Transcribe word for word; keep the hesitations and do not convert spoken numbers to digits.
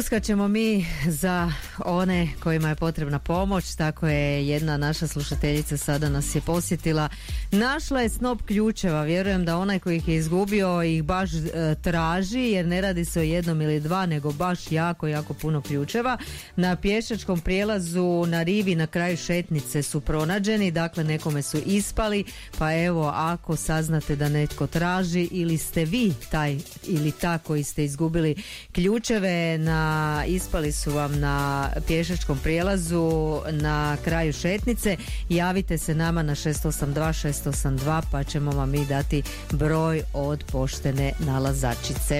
Uskačemo mi za one kojima je potrebna pomoć, tako je jedna naša slušateljica sada nas je posjetila. Našla je snop ključeva, vjerujem da onaj koji ih je izgubio ih baš e, traži, jer ne radi se o jednom ili dva, nego baš jako, jako puno ključeva. Na pješačkom prijelazu na rivi na kraju šetnice su pronađeni, dakle nekome su ispali, pa evo ako saznate da netko traži ili ste vi taj ili ta koji ste izgubili ključeve, na ispali su vam na pješačkom prijelazu na kraju šetnice, javite se nama na šest osam dva šest osam dva pa ćemo vam mi dati broj od poštene nalazačice.